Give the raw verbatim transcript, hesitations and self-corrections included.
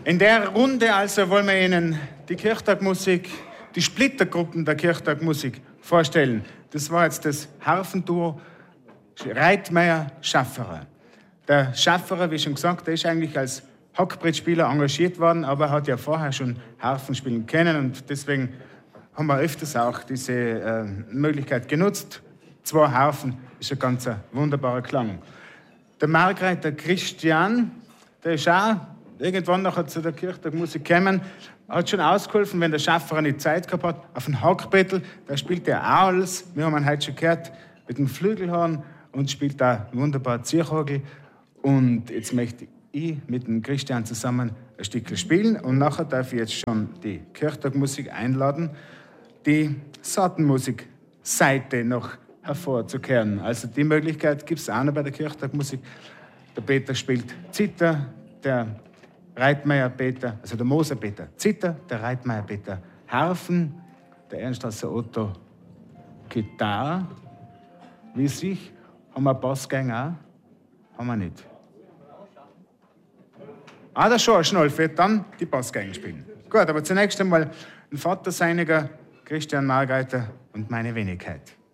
In der Runde also wollen wir Ihnen die Kirchtagmusik, die Splittergruppen der Kirchtagmusik vorstellen. Das war jetzt das Harfenduo Reitmeier-Schafferer. Der Schafferer, wie schon gesagt, der ist eigentlich als Hackbrettspieler engagiert worden, aber hat ja vorher schon Harfen spielen können und deswegen haben wir öfters auch diese äh, Möglichkeit genutzt. Zwei Harfen ist ein ganz wunderbarer Klang. Der Margreiter Christian, der ist auch irgendwann nachher zu der Kirchtagmusik gekommen, hat schon ausgeholfen, wenn der Schafferer nicht Zeit gehabt hat, auf dem Hackbrettel, da spielt er auch alles. Wir haben ihn heute schon gehört, mit dem Flügelhorn und spielt da wunderbar Zierhagel. Und jetzt möchte ich mit dem Christian zusammen ein Stückchen spielen und nachher darf ich jetzt schon die Kirchtagmusik einladen, die Saatenmusik-Seite noch hervorzukehren. Also die Möglichkeit gibt es auch noch bei der Kirchtagmusik. Der Peter spielt Zither, der Reitmeier Peter, also der Moser Peter Zither, der Reitmeier Peter Harfen, der Ernstlasser Otto Gitarre. Wie sich, haben wir Bassgang auch? Haben wir nicht. Ah, der Schorschnolf wird dann die Bassgang spielen. Gut, aber zunächst einmal ein Vaterseiniger, Christian Margreiter und meine Wenigkeit.